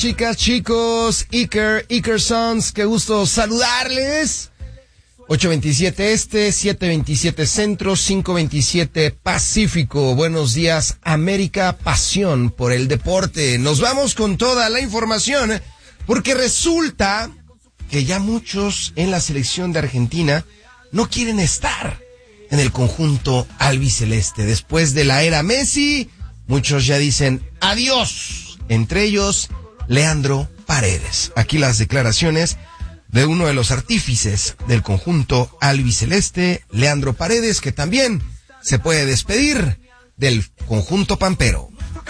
Chicas, chicos, Iker Sons, qué gusto saludarles. 8:27 Este, 7:27 Centro, 5:27 Pacífico. Buenos días, América, pasión por el deporte. Nos vamos con toda la información, porque resulta que ya muchos en la selección de Argentina no quieren estar en el conjunto albiceleste. Después de la era Messi, muchos ya dicen adiós. Entre ellos, Leandro Paredes. Aquí las declaraciones de uno de los artífices del conjunto albiceleste, Leandro Paredes, que también se puede despedir del conjunto pampero.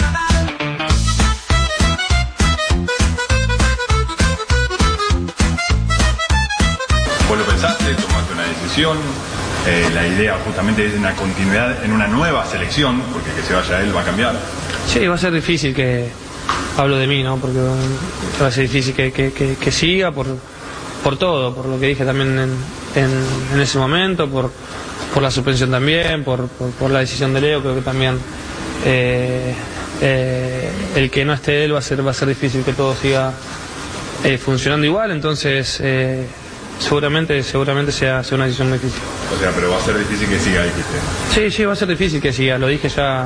Vos lo pensaste, tomaste una decisión, la idea justamente es una continuidad en una nueva selección, porque que se vaya él va a cambiar. Sí, va a ser difícil que... Hablo de mí, ¿no? Porque va a ser difícil que siga por todo, por lo que dije también en ese momento, por la suspensión también, por la decisión de Leo. Creo que también el que no esté él va a ser difícil que todo siga funcionando igual. Entonces seguramente sea una decisión muy difícil. O sea, pero va a ser difícil que siga, dijiste. Sí, va a ser difícil que siga, lo dije ya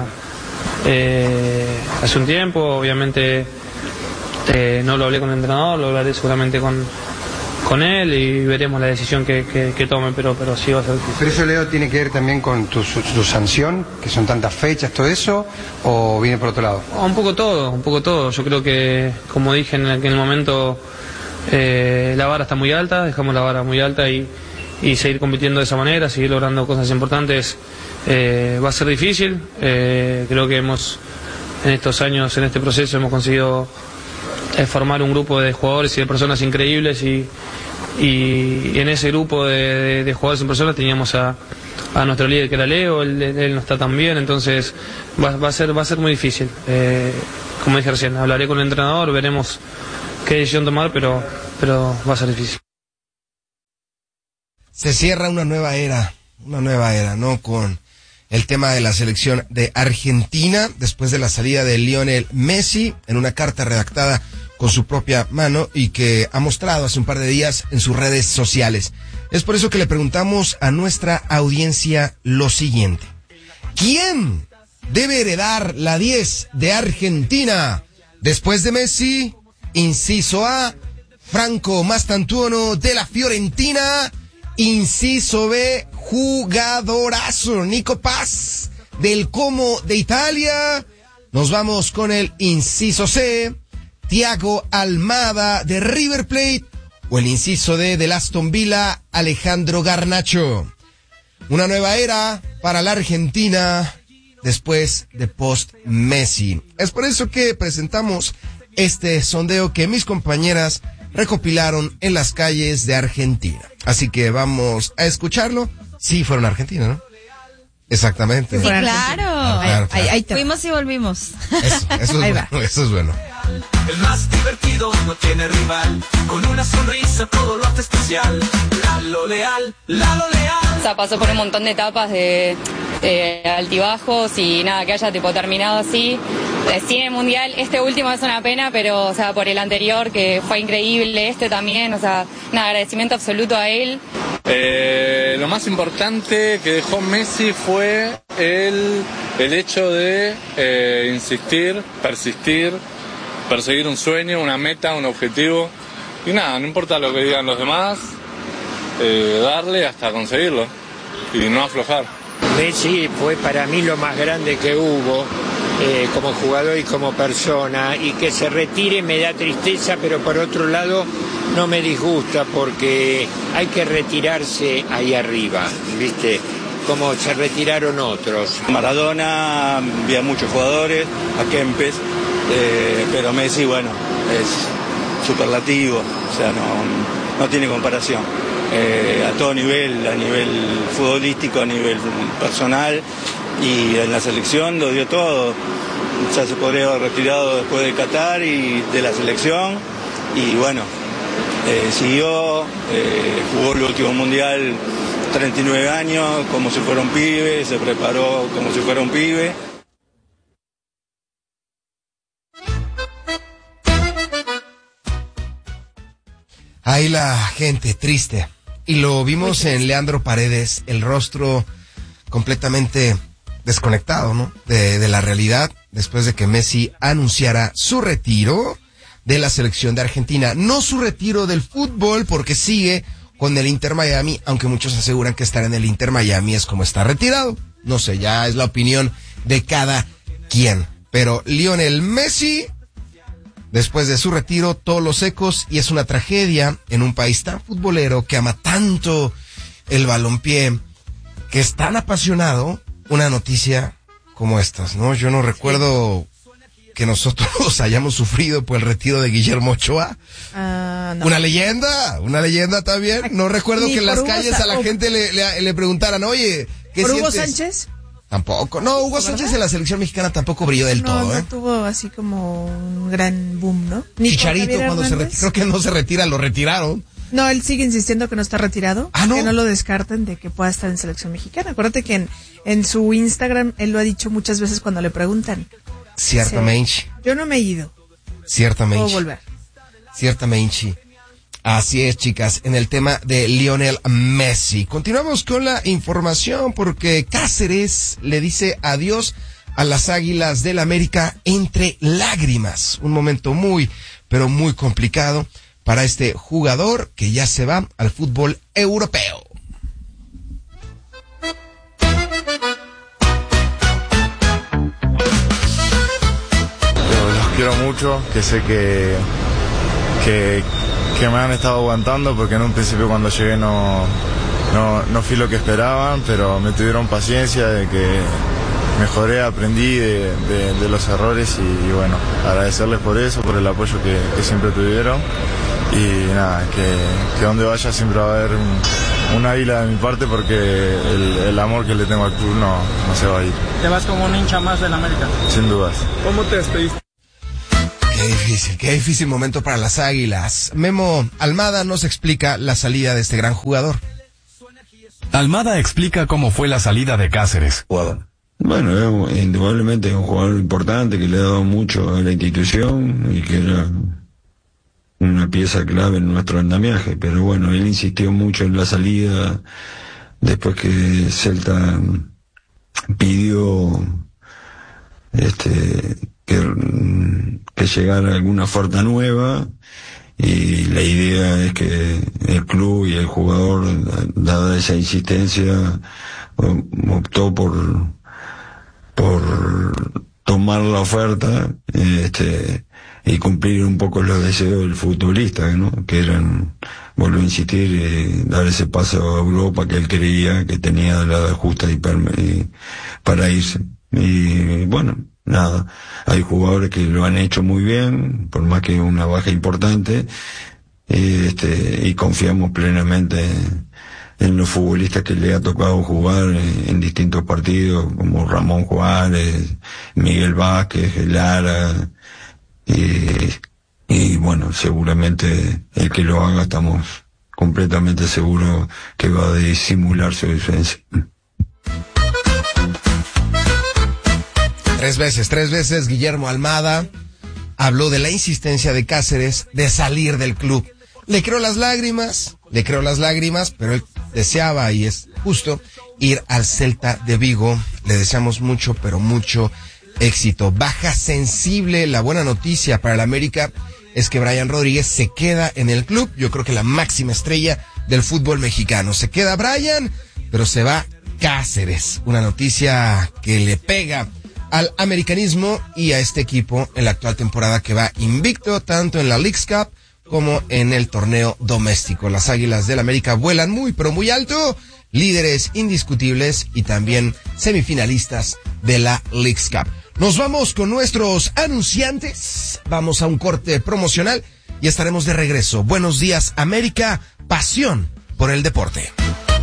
hace un tiempo. Obviamente no lo hablé con el entrenador, lo hablaré seguramente con él y veremos la decisión que tome, pero sí va a ser difícil. ¿Pero eso, Leo, tiene que ver también con tu sanción, que son tantas fechas, todo eso, o viene por otro lado? Un poco todo. Yo creo que, como dije en aquel momento, la vara está muy alta, dejamos la vara muy alta y seguir compitiendo de esa manera, seguir logrando cosas importantes va a ser difícil. Creo que en estos años, en este proceso, hemos conseguido formar un grupo de jugadores y de personas increíbles y en ese grupo de jugadores y personas teníamos a nuestro líder, que era Leo. Él no está tan bien, entonces va a ser muy difícil. Como dije recién, hablaré con el entrenador, veremos qué decisión tomar, pero va a ser difícil. Se cierra una nueva era, ¿no? Con el tema de la selección de Argentina, después de la salida de Lionel Messi, en una carta redactada con su propia mano y que ha mostrado hace un par de días en sus redes sociales. Es por eso que le preguntamos a nuestra audiencia lo siguiente: ¿quién debe heredar la 10 de Argentina después de Messi? Inciso A, Franco Mastantuono de la Fiorentina. Inciso B, jugadorazo, Nico Paz del Como de Italia. Nos vamos con el inciso C, Thiago Almada de River Plate. O el inciso D, del Aston Villa, Alejandro Garnacho. Una nueva era para la Argentina después de post-Messi. Es por eso que presentamos este sondeo que mis compañeras recopilaron en las calles de Argentina. Así que vamos a escucharlo. Sí, fueron a Argentina, ¿no? Exactamente. Sí, claro. Ahí fuimos y volvimos. Eso es bueno. El más divertido no tiene rival. Con una sonrisa todo lo hace especial. Lalo Leal. O sea, pasó por un montón de etapas de altibajos y nada, que haya tipo terminado así. Sí, en el Mundial, este último es una pena, pero o sea, por el anterior que fue increíble, este también, o sea, un agradecimiento absoluto a él. Lo más importante que dejó Messi fue el hecho de insistir, persistir, perseguir un sueño, una meta, un objetivo. Y nada, no importa lo que digan los demás, darle hasta conseguirlo y no aflojar. Messi fue para mí lo más grande que hubo como jugador y como persona, y que se retire me da tristeza, pero por otro lado no me disgusta, porque hay que retirarse ahí arriba, ¿viste? Como se retiraron otros. Maradona, había muchos jugadores, a Kempes, pero Messi, bueno, es superlativo, o sea, no tiene comparación. A todo nivel, a nivel futbolístico, a nivel personal, y en la selección lo dio todo. Ya se podría haber retirado después de Qatar y de la selección, y bueno, siguió, jugó el último mundial 39 años como si fuera un pibe, se preparó como si fuera un pibe. Ahí la gente triste. Y lo vimos en Leandro Paredes, el rostro completamente desconectado, ¿no? De la realidad, después de que Messi anunciara su retiro de la selección de Argentina. No su retiro del fútbol, porque sigue con el Inter Miami, aunque muchos aseguran que estar en el Inter Miami es como estar retirado. No sé, ya es la opinión de cada quien. Pero Lionel Messi, después de su retiro, todos los ecos, y es una tragedia en un país tan futbolero que ama tanto el balompié, que es tan apasionado, una noticia como estas, ¿no? Yo no recuerdo que nosotros hayamos sufrido por el retiro de Guillermo Ochoa. No. Una leyenda también. No recuerdo que en las calles a la gente le preguntaran, oye, ¿qué ¿por sientes? Hugo Sánchez? Tampoco. No, Hugo Sánchez en la selección mexicana tampoco brilló del todo, No tuvo así como un gran boom, ¿no? Ni Chicharito cuando se retiró, creo que no se retira, lo retiraron. No, él sigue insistiendo que no está retirado, ¿no? Que no lo descarten de que pueda estar en selección mexicana. Acuérdate que en su Instagram él lo ha dicho muchas veces cuando le preguntan. Ciertamente. Yo no me he ido. Ciertamente. Puedo volver. Ciertamente. Así es, chicas, en el tema de Lionel Messi. Continuamos con la información porque Cáceres le dice adiós a las Águilas del América entre lágrimas. Un momento muy, pero muy complicado para este jugador que ya se va al fútbol europeo. Los quiero mucho, que sé que me han estado aguantando, porque en un principio cuando llegué no fui lo que esperaban, pero me tuvieron paciencia de que mejoré, aprendí de los errores y bueno, agradecerles por eso, por el apoyo que siempre tuvieron y nada, que donde vaya siempre va a haber un águila de mi parte, porque el amor que le tengo al club no se va a ir. ¿Te vas como un hincha más del América? Sin dudas. ¿Cómo te despediste? Qué difícil momento para las Águilas. Memo Almada nos explica la salida de este gran jugador. Almada explica cómo fue la salida de Cáceres. Bueno, indudablemente es un jugador importante que le ha dado mucho a la institución y que era una pieza clave en nuestro andamiaje, pero bueno, él insistió mucho en la salida después que Celta pidió que llegara alguna oferta nueva, y la idea es que el club y el jugador, dada esa insistencia, optó por tomar la oferta y cumplir un poco los deseos del futbolista, ¿no? Que eran, vuelvo a insistir, dar ese paso a Europa que él creía que tenía la edad justa para irse. Y bueno, nada, hay jugadores que lo han hecho muy bien, por más que una baja importante, y confiamos plenamente en los futbolistas que le ha tocado jugar en distintos partidos, como Ramón Juárez, Miguel Vázquez, Lara, y bueno, seguramente el que lo haga, estamos completamente seguros que va a disimular su diferencia. Tres veces Guillermo Almada habló de la insistencia de Cáceres de salir del club. Le creo las lágrimas, pero él deseaba, y es justo, ir al Celta de Vigo. Le deseamos mucho, pero mucho éxito. Baja sensible. La buena noticia para el América es que Brian Rodríguez se queda en el club. Yo creo que la máxima estrella del fútbol mexicano. Se queda Brian, pero se va Cáceres. Una noticia que le pega al americanismo y a este equipo en la actual temporada, que va invicto tanto en la Leagues Cup como en el torneo doméstico. Las Águilas del América vuelan muy, pero muy alto, líderes indiscutibles y también semifinalistas de la Leagues Cup. Nos vamos con nuestros anunciantes, vamos a un corte promocional y estaremos de regreso. Buenos días, América, pasión por el deporte.